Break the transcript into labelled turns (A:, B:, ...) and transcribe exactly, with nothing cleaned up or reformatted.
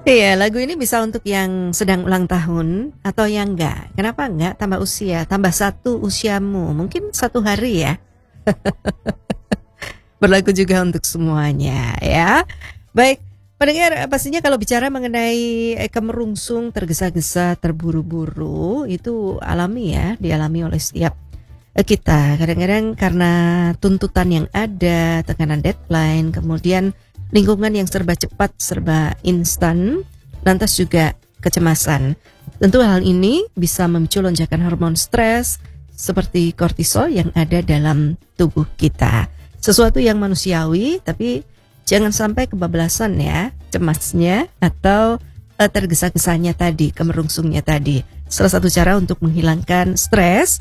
A: Iya, lagu ini bisa untuk yang sedang ulang tahun atau yang enggak. Kenapa enggak? Tambah usia, tambah satu usiamu. Mungkin satu hari ya. Berlaku juga untuk semuanya ya. Baik, pendengar, pastinya kalau bicara mengenai eh, kemerungsung, tergesa-gesa, terburu-buru, itu alami ya, dialami oleh setiap eh, kita. Kadang-kadang karena tuntutan yang ada, tekanan deadline, kemudian lingkungan yang serba cepat, serba instan, lantas juga kecemasan. Tentu hal ini bisa memicu lonjakan hormon stres seperti kortisol yang ada dalam tubuh kita. Sesuatu yang manusiawi, tapi jangan sampai kebablasan ya, cemasnya atau uh, tergesa-gesanya tadi, kemerungsungnya tadi. Salah satu cara untuk menghilangkan stres